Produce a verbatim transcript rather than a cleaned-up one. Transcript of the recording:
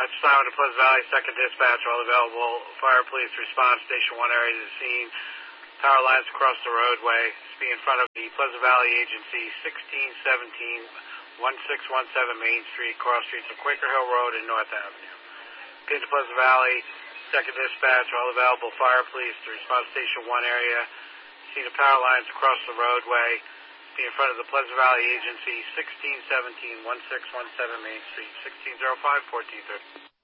That's Simon to Pleasant Valley, second dispatch, all available. Fire, police, response, station one area to the scene. Power lines across the roadway. It's be in front of the Pleasant Valley Agency, sixteen seventeen, sixteen seventeen Main Street, cross streets of Quaker Hill Road and North Avenue. Pin to Pleasant Valley, second dispatch, all available. Fire, police, to response station one area. See the power lines across the roadway. Be in front of the Pleasant Valley Agency, sixteen seventeen, sixteen seventeen Main Street, sixteen oh five, fourteen thirty.